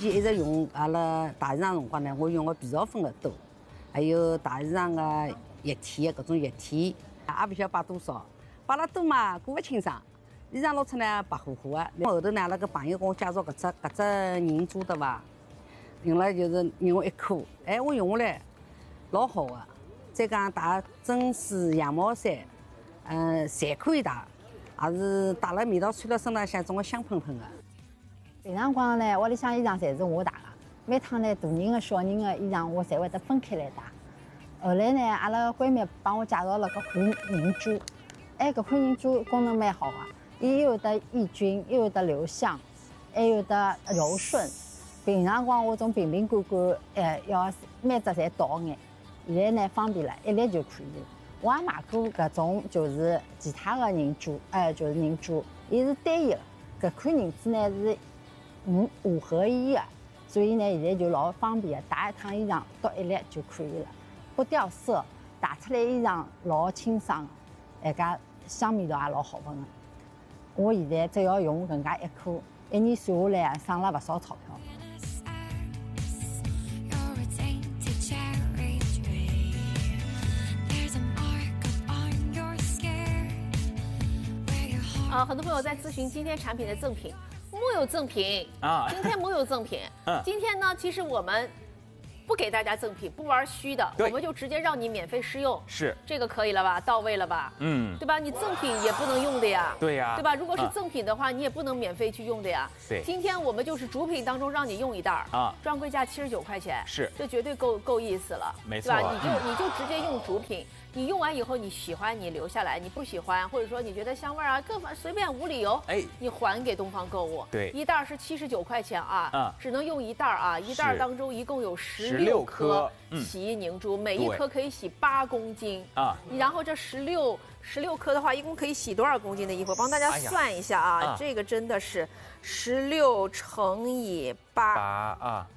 前一直用阿拉大市场辰光呢，我用个皮草粉的多，还有大市场的液体的各种液体，也不晓得摆多少，摆了多嘛过不清爽，衣裳露出来白乎乎的。后头呢，阿拉个朋友跟我介绍搿只凝珠对伐？用了就是用一颗，哎，我用下来老好的。再讲打真丝、羊毛衫，侪可以打，也是打了味道穿到身浪向，总归香喷喷的。 平常光呢，屋里向衣裳侪是我打的，每趟呢大人的、小人的衣裳我侪会得分开来打。后来呢，阿拉闺蜜帮我介绍了个环凝珠，哎，搿款凝珠功能蛮好的，伊又有得抑菌，又有得留香，还有得柔顺。平常光我种瓶瓶罐罐，要每只侪倒眼。现在呢方便了，一粒就可以了。我也买过搿种就是其他的凝珠，就是凝珠，伊是单一的。搿款凝珠呢是五合一的，所以呢现在就老方便的，打一趟衣裳倒一粒就可以了，不掉色，打出来衣裳老清爽，哎个香味道也老好闻的。我现在只要用搿介一颗，一年算下来省了勿少钞票。 很多朋友在咨询今天产品的赠品，木有赠品啊，今天木有赠品。今天呢，其实我们不给大家赠品，不玩虚的，我们就直接让你免费试用。 是这个可以了吧？到位了吧？对吧？你赠品也不能用的呀。 对呀， 对吧？如果是赠品的话，你也不能免费去用的呀。 对。 今天我们就是主品当中让你用一袋专柜价79块钱， 是， 这绝对够意思了， 没错， 对吧？你就直接用主品。你用完以后你喜欢你留下来，你不喜欢或者说你觉得香味啊各方随便无理由，你还给东方购物。 对， 一袋是79块钱啊，只能用一袋啊，一袋当中一共有16颗洗衣凝珠，每一颗可以洗8公斤啊。然后这16颗的话，一共可以洗多少公斤的衣服？帮大家算一下啊，这个真的是16乘以8啊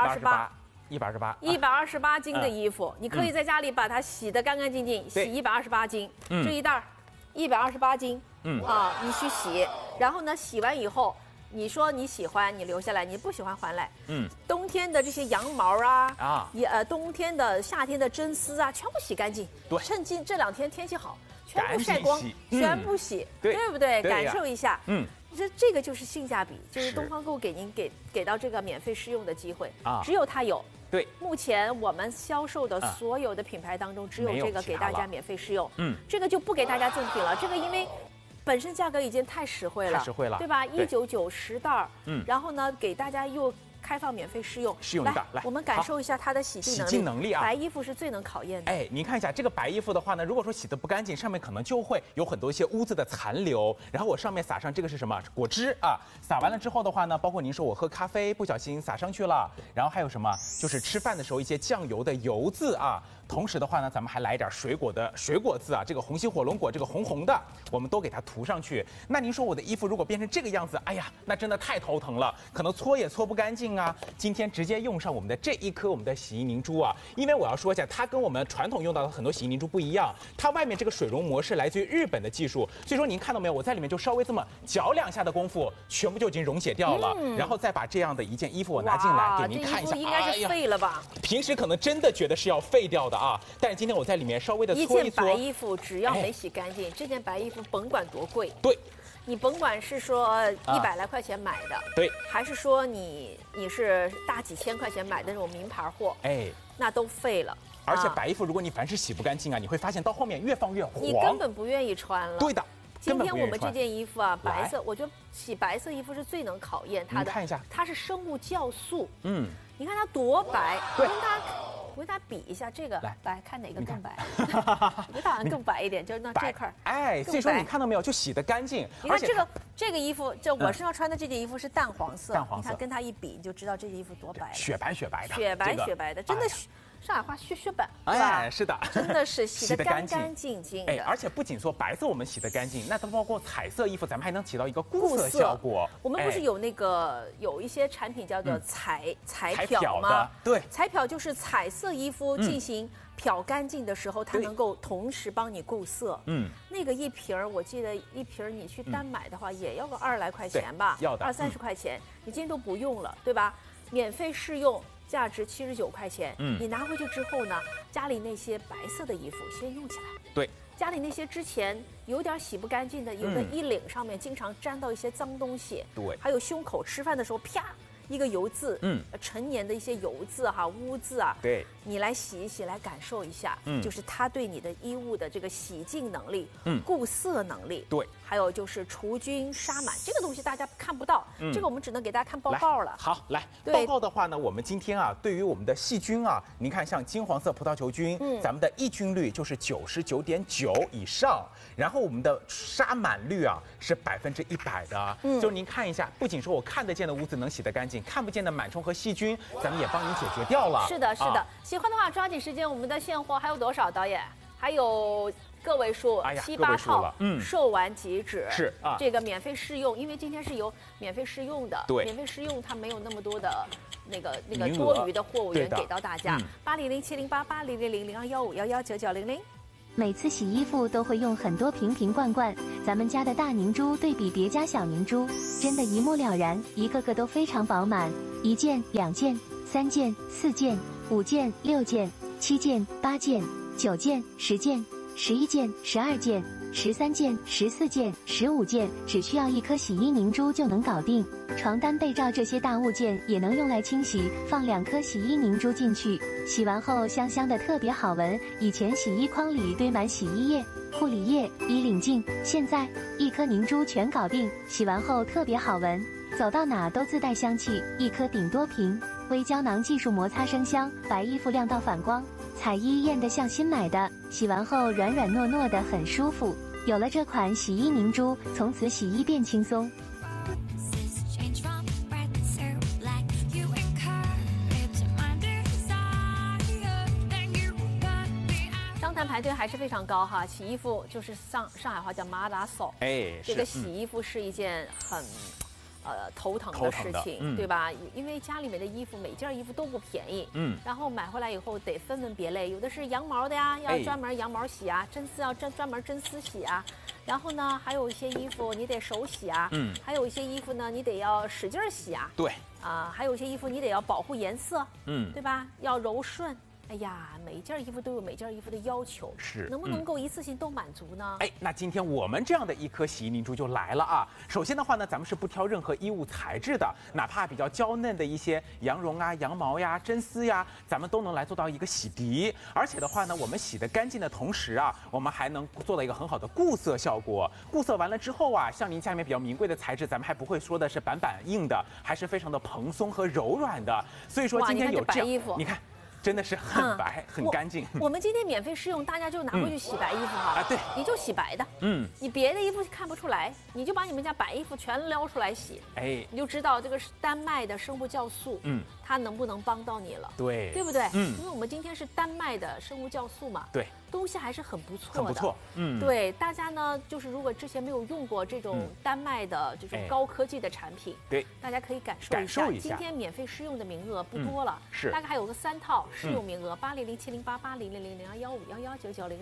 ，128。128斤的衣服，你可以在家里把它洗得干干净净，洗128斤，这一袋128斤，你去洗，然后呢，洗完以后，你说你喜欢，你留下来；你不喜欢还来。冬天的这些羊毛啊，冬天的、夏天的真丝啊，全部洗干净。对，趁这2天天气好，全部晒光，全部洗，对不对？感受一下。这个就是性价比，就是东方购给您给到这个免费试用的机会啊，只有它有。对，目前我们销售的所有的品牌当中，只有这个给大家免费试用。这个就不给大家赠品了。这个因为本身价格已经太实惠了，对吧？19910袋，然后呢，给大家又开放免费试用，来，我们感受一下它的洗净能力啊。白衣服是最能考验的。 哎，您看一下这个白衣服的话呢，如果说洗得不干净，上面可能就会有很多一些污渍的残留。然后我上面撒上这个是什么？果汁啊。撒完了之后的话呢，包括您说我喝咖啡不小心撒上去了，然后还有什么？就是吃饭的时候一些酱油的油渍啊。同时的话呢，咱们还来一点水果渍啊，这个红心火龙果这个红红的，我们都给它涂上去。那您说我的衣服如果变成这个样子，哎呀，那真的太头疼了，可能搓也搓不干净啊。今天直接用上我们的这一颗我们的洗衣凝珠啊，因为我要说一下，它跟我们传统用到的很多洗衣凝珠不一样，它外面这个水溶膜是来自于日本的技术，所以说您看到没有，我在里面就稍微这么搅2下的功夫，全部就已经溶解掉了，然后再把这样的一件衣服我拿进来给您看一下， 应该是废了吧？ 平时可能真的觉得是要废掉的啊，但是今天我在里面稍微的搓一搓。 一件白衣服只要没洗干净，这件白衣服甭管多贵， 对。 你甭管是说100来块钱买的，对，还是说你是大几千块钱买的那种名牌货，那都废了。 而且白衣服如果你凡是洗不干净啊，你会发现到后面越放越黄， 你根本不愿意穿了。 对的。 今天我们这件衣服啊，白色，我觉得洗白色衣服是最能考验它的。 你看一下， 它是生物酵素，你看它多白。对。我跟大家比一下这个，来看哪个更白。我觉得好像更白一点，就是那这块。 哎，所以说你看到没有，就洗得干净。 你看这个衣服，就我身上穿的这件衣服是淡黄色，你看跟它一比，你就知道这件衣服多白了。 雪白的。 雪白的，真的是。上海话雪白， 哎，是的， 真的是洗得干干净净的。 哎，而且不仅说白色我们洗得干净，那它包括彩色衣服，咱们还能起到一个固色效果。 我们不是有一些产品叫做彩漂吗？ 对， 彩漂就是彩色衣服进行漂干净的时候，它能够同时帮你固色。那个一瓶儿，我记得一瓶儿你去单买的话，也要个20来块钱吧， 要的 20-30块钱，你今天都不用了，对吧？ 免费试用，价值79块钱。你拿回去之后呢，家里那些白色的衣服先用起来。 对。 家里那些之前有点洗不干净的，有的衣领上面经常沾到一些脏东西。 对。 还有胸口吃饭的时候啪。一个油渍，陈年的一些油渍哈、污渍啊， 对， 你来洗一洗，来感受一下，就是它对你的衣物的这个洗净能力，固色能力， 对， 还有就是除菌杀螨，这个东西大家看不到，这个我们只能给大家看报告了。 好，来报告的话呢，我们今天啊，对于我们的细菌啊，您看像金黄色葡萄球菌，咱们的抑菌率就是99.9%以上，然后我们的杀螨率啊是100%的，就是您看一下，不仅说我看得见的污渍能洗得干净。看不见的螨虫和细菌，咱们也帮您解决掉了。 是的，是的。喜欢的话，抓紧时间，我们的现货还有多少？导演还有个位数，7、8套，售完即止。 是啊， 这个免费试用，因为今天是有免费试用的， 对， 免费试用它没有那么多的那个多余的货物源给到大家。800708800021511999900。 每次洗衣服都会用很多瓶瓶罐罐，咱们家的大凝珠对比别家小凝珠，真的一目了然，一个个都非常饱满，1件、2件、3件、4件、5件、6件、7件、8件、9件、10件、11件、12件、13件、14件、15件，只需要1颗洗衣凝珠就能搞定。床单、被罩这些大物件也能用来清洗，放2颗洗衣凝珠进去，洗完后香香的，特别好闻。以前洗衣筐里堆满洗衣液、护理液、衣领净，现在1颗凝珠全搞定，洗完后特别好闻，走到哪都自带香气。1颗顶多瓶，微胶囊技术摩擦生香，白衣服亮到反光，彩衣艳得像新买的，洗完后软软糯糯的，很舒服。有了这款洗衣凝珠，从此洗衣变轻松。 商坛排队还是非常高哈，洗衣服就是上海话叫马打扫，这个洗衣服是一件很头疼的事情，对吧？因为家里面的衣服每件衣服都不便宜，然后买回来以后得分门别类，有的是羊毛的呀，要专门羊毛洗啊，真丝要专门真丝洗啊，然后呢，还有一些衣服你得手洗啊，还有一些衣服呢你得要使劲洗啊， 对， 还有一些衣服你得要保护颜色，对吧？要柔顺。哎呀，每一件衣服都有每件衣服的要求， 是能不能够一次性都满足呢？ 那今天我们这样的1颗洗衣凝珠就来了啊！首先的话呢，咱们是不挑任何衣物材质的，哪怕比较娇嫩的一些羊绒啊、羊毛呀、真丝呀，咱们都能来做到一个洗涤。而且的话呢，我们洗得干净的同时啊，我们还能做到一个很好的固色效果。固色完了之后啊，像您家里面比较名贵的材质，咱们还不会说的是板硬的，还是非常的蓬松和柔软的。所以说今天有这样，你看。真的是很白，很干净。 我们今天免费试用，大家就拿回去洗白衣服哈。 对， 你就洗白的。你别的衣服看不出来，你就把你们家白衣服全撩出来洗。你就知道这个是丹麦的生物酵素，它能不能帮到你了？ 对， 对不对？因为我们今天是丹麦的生物酵素嘛。 对。 东西还是很不错的， 很不错。 对，大家呢，就是如果之前没有用过这种丹麦的这种高科技的产品， 对， 大家可以感受一下。今天免费试用的名额不多了， 是， 大概还有个3套试用名额，8007088000215119900。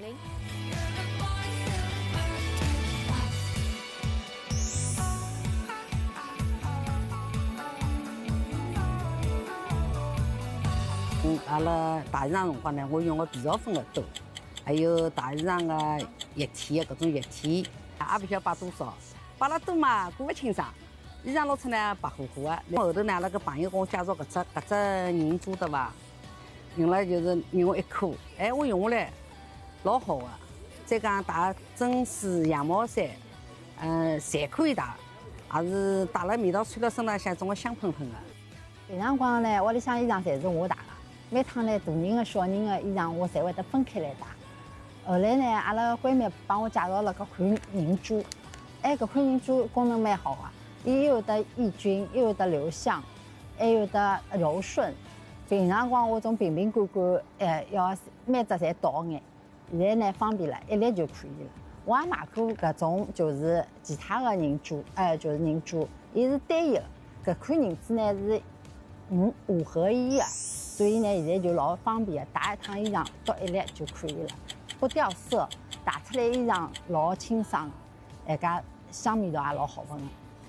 阿拉大市场辰光呢，我用个皮草粉的多，还有大市场的液体的各种液体，也不晓得摆多少，摆了多嘛，过不清爽。衣裳露出呢白乎乎的。后头呢，阿拉个朋友跟我介绍搿只凝珠对伐？用了就是用1颗，我用下来老好的。再讲打真丝、羊毛衫，侪可以打，也是打了味道穿到身浪向，总归香喷喷的。 平常光呢，屋里向衣裳侪是我打的。每趟呢，大人的、小人的衣裳，我侪会得分开来打。后来呢，阿拉闺蜜帮我介绍了搿款凝珠，搿款凝珠功能蛮好啊，伊又有得抑菌，又有得留香，还有得柔顺。平常光我种瓶瓶罐罐，要每只侪倒眼，现在呢方便了，一粒就可以了。我也买过搿种就是其他的凝珠，就是凝珠，伊是单一的，搿款凝珠呢是5合1的。所以呢，现在就老方便的，打一趟衣裳倒1粒就可以了，不掉色，打出来衣裳老清爽，家香味道也老好闻的。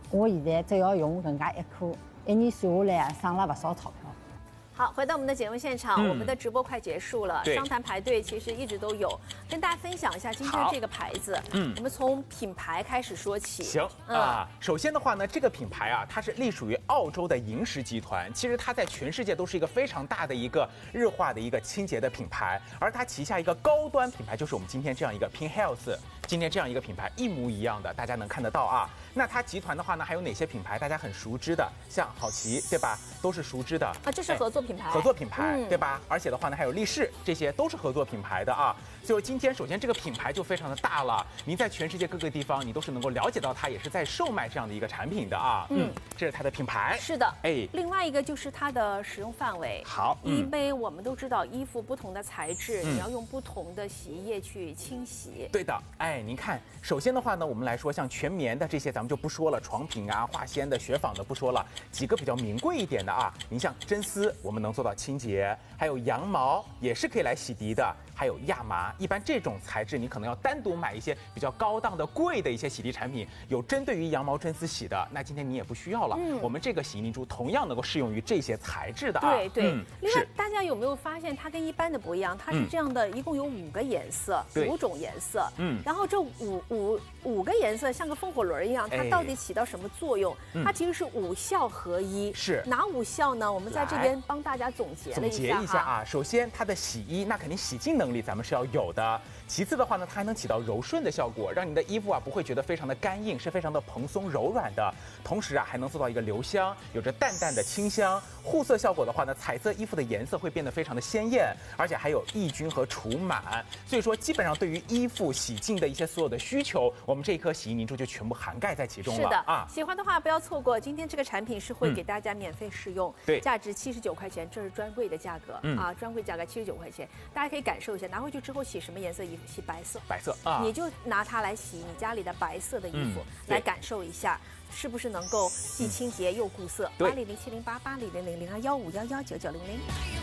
我现在只要用搿介一颗，1年算下来省了不少钞票。 好，回到我们的节目现场，我们的直播快结束了，商谈排队其实一直都有，跟大家分享一下今天这个牌子。我们从品牌开始说起。 行首先的话呢，这个品牌啊，它是隶属于澳洲的萤石集团，其实它在全世界都是一个非常大的一个日化的一个清洁的品牌，而它旗下一个高端品牌就是我们今天这样一个 Pink Health， 今天这样一个品牌一模一样的，大家能看得到啊。那它集团的话呢，还有哪些品牌大家很熟知的？像好奇，对吧？都是熟知的啊，这是合作品牌。 合作品牌，对吧？而且的话呢，还有力士，这些都是合作品牌的啊。所以今天首先这个品牌就非常的大了，您在全世界各个地方，你都是能够了解到它也是在售卖这样的一个产品的啊。这是它的品牌。 是的，另外一个就是它的使用范围。 好， 因为我们都知道衣服不同的材质，你要用不同的洗衣液去清洗。 对的，您看，首先的话呢，我们来说像全棉的这些，咱们就不说了，床品啊、化纤的、雪纺的不说了，几个比较名贵一点的啊，您像真丝，我们能做到清洁，还有羊毛也是可以来洗涤的，还有亚麻，一般这种材质你可能要单独买一些比较高档的、贵的一些洗涤产品，有针对于羊毛真丝洗的，那今天你也不需要了。我们这个洗衣凝珠同样能够适用于这些材质的啊。 对。另外，大家有没有发现它跟一般的不一样？它是这样的，一共有5个颜色，5种颜色。然后这五个颜色像个风火轮一样，它到底起到什么作用？它其实是5效合一。 是哪5效呢？我们在这边帮大家总结一下啊。首先，它的洗衣那肯定洗净能力咱们是要有的。其次的话呢，它还能起到柔顺的效果，让你的衣服啊不会觉得非常的干硬，是非常的蓬松柔软的。同时啊，还能做到一个留香，有着淡淡的清香。护色效果的话呢，彩色衣服的颜色会变得非常的鲜艳，而且还有抑菌和除螨。所以说，基本上对于衣服洗净的一些所有的需求，我们这一颗洗衣凝珠就全部涵盖在其中了。 是的啊，喜欢的话不要错过，今天这个产品是会给大家免费试用， 对， 价值79块钱，这是专柜的价格啊，专柜价格79块钱，大家可以感受一下，拿回去之后洗什么颜色衣服？洗白色， 白色啊， 你就拿它来洗你家里的白色的衣服，来感受一下。是不是能够既清洁又固色？80070880000215119990。